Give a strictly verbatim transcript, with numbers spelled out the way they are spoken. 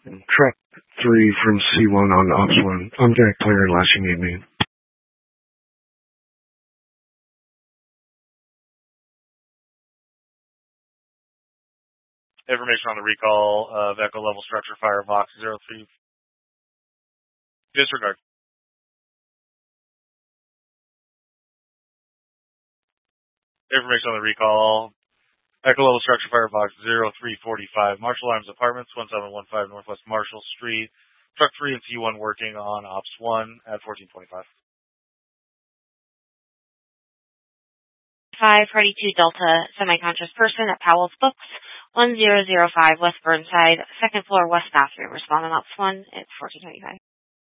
Track three from C one on Ops one. I'm deck clear unless you need me. Information on the recall of Echo Level Structure Firebox zero three. Disregard. Information on the recall. Echo Level Structure Firebox zero three forty-five. Marshall Arms Apartments, one seven one five Northwest Marshall Street. Truck three and C one working on Ops one at fourteen twenty-five. five Party two Delta, semi-conscious person at Powell's Books, one zero zero five West Burnside, second floor West bathroom. Respond on Ops one at fourteen twenty-five.